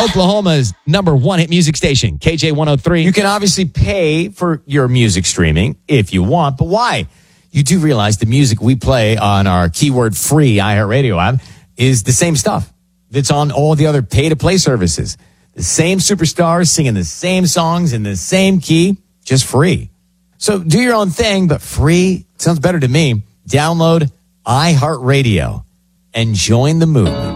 Oklahoma's number one hit music station, KJ103. You can obviously pay for your music streaming if you want, but why? You do realize the music we play on our keyword free iHeartRadio app is the same stuff that's on all the other pay-to-play services. The same superstars singing the same songs in the same key, just free. So do your own thing, but free sounds better to me. Download iHeartRadio and join the movement.